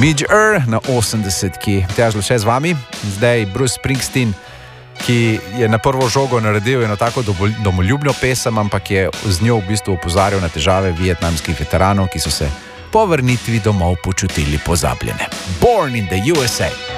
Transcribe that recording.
Midge Ure na 80-ki. Težlo še z vami. Zdaj Bruce Springsteen, ki je na prvo žogo naredil eno tako domoljubno pesem, ampak je z njo v bistvu opozarjal na težave vietnamskih veteranov, ki so se po vrnitvi domov počutili pozabljene. Born in the USA.